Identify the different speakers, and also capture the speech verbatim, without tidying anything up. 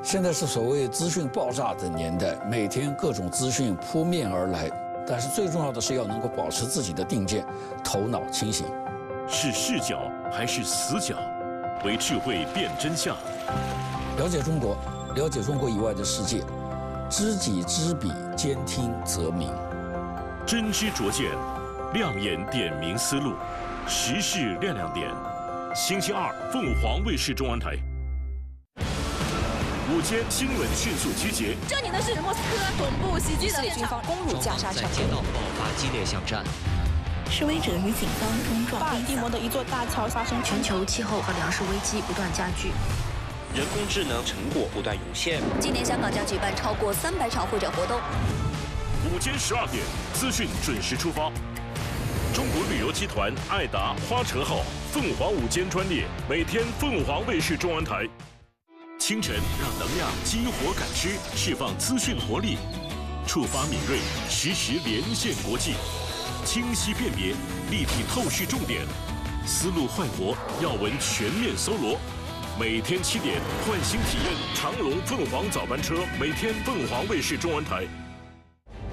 Speaker 1: 现在是所谓资讯爆炸的年代，每天各种资讯扑面而来，但是最重要的是要能够保持自己的定见，头脑清醒。
Speaker 2: 是视角还是死角？为智慧辨真相。
Speaker 1: 了解中国，了解中国以外的世界，知己知彼，兼听则明。
Speaker 2: 真知灼见，亮眼点明思路，时事亮亮点。星期二，凤凰卫视中文台。午间新闻迅速集结。
Speaker 3: 这里呢是莫斯科总部袭击的现场，
Speaker 4: 攻入加沙城，
Speaker 5: 在街道爆发激烈巷战。
Speaker 6: 示威者与警方冲撞。
Speaker 3: 巴尔的摩的一座大桥发生。
Speaker 7: 全球气候和粮食危机不断加剧。
Speaker 8: 人工智能成果不断涌现。
Speaker 9: 今年香港将举办超过三百场会展活动。
Speaker 2: 午间十二点，资讯准时出发。中国旅游集团爱达花车号凤凰午间专列，每天凤凰卫视中文台。清晨让能量激活感知，释放资讯活力，触发敏锐，实时连线国际，清晰辨别，立体透视重点，思路焕活，要闻全面搜罗。每天七点，唤醒体验长龙凤凰早班车，每天凤凰卫视中文台。